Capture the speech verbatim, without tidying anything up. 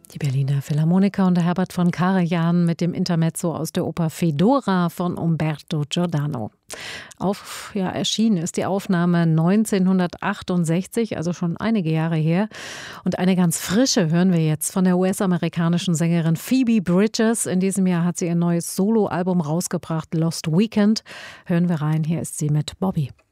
Die Berliner Philharmoniker und Herbert von Karajan mit dem Intermezzo aus der Oper Fedora von Umberto Giordano. Auf, ja, erschienen ist die Aufnahme neunzehnhundertachtundsechzig, also schon einige Jahre her. Und eine ganz frische hören wir jetzt von der U S-amerikanischen Sängerin Phoebe Bridgers. In diesem Jahr hat sie ihr neues Soloalbum rausgebracht, Lost Weekend. Hören wir rein, hier ist sie mit Bobby.